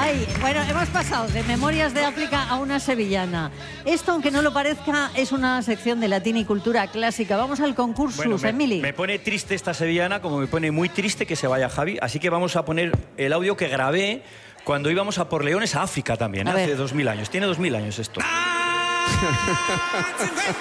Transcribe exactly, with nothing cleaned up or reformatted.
Ay, bueno, hemos pasado de Memorias de África a una sevillana. Esto, aunque no lo parezca, es una sección de latín y cultura clásica. Vamos al concurso, Bueno, me, Emily. me pone triste esta sevillana, como me pone muy triste que se vaya Javi. Así que vamos a poner el audio que grabé cuando íbamos a por leones a África también, ¿eh? Hace dos mil años. Tiene dos mil años esto.